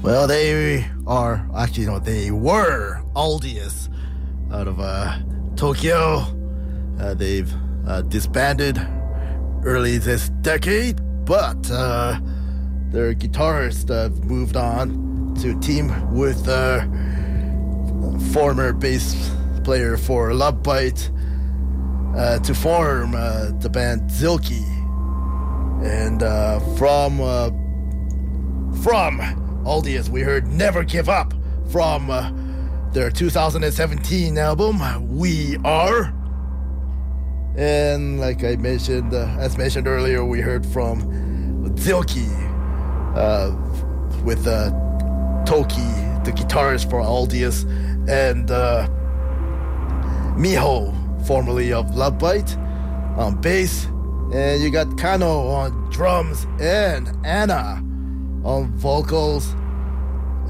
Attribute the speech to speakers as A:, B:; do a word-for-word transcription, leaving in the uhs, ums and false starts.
A: Well, they are actually no, they were Aldius out of uh, Tokyo. Uh, they've uh, disbanded early this decade, but uh, their guitarist uh, moved on to team with uh, former bass player for Love Bite uh, to form uh, the band Zilke. And uh, from uh, from Aldius, we heard Never Give Up from uh, their two thousand seventeen album, We Are. And like I mentioned, uh, as mentioned earlier, we heard from Zilke uh, with uh, Toki, the guitarist for Aldius, and uh, Miho, formerly of Love Bite, on bass. And you got Kano on drums and Anna on vocals.